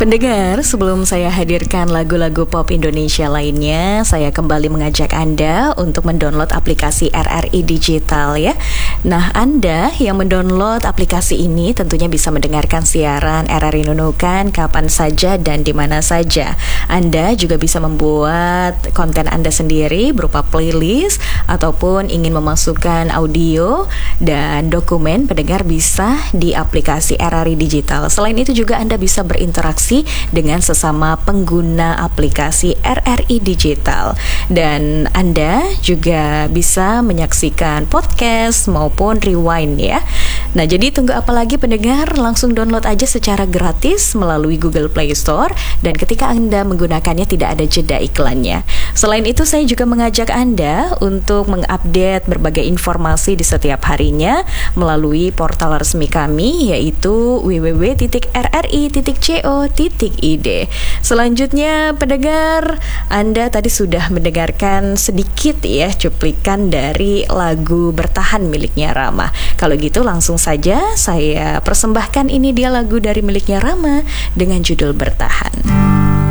Pendengar, sebelum saya hadirkan lagu-lagu pop Indonesia lainnya, saya kembali mengajak Anda untuk mendownload aplikasi RRI Digital ya. Nah, Anda yang mendownload aplikasi ini tentunya bisa mendengarkan siaran RRI Nunukan kapan saja dan di mana saja. Anda juga bisa membuat konten Anda sendiri berupa playlist ataupun ingin memasukkan audio dan dokumen, pendengar bisa di aplikasi RRI Digital. Selain itu juga Anda bisa berinteraksi dengan sesama pengguna aplikasi RRI Digital, dan Anda juga bisa menyaksikan podcast maupun rewind ya. Nah, jadi tunggu apa lagi pendengar, langsung download aja secara gratis melalui Google Play Store, dan ketika Anda menggunakannya tidak ada jeda iklannya. Selain itu saya juga mengajak Anda untuk mengupdate berbagai informasi di setiap harinya melalui portal resmi kami, yaitu www.rri.co.id. Selanjutnya pendengar, Anda tadi sudah mendengarkan sedikit ya cuplikan dari lagu Bertahan miliknya Rama. Kalau gitu langsung saja saya persembahkan, ini dia lagu dari miliknya Rama dengan judul Bertahan.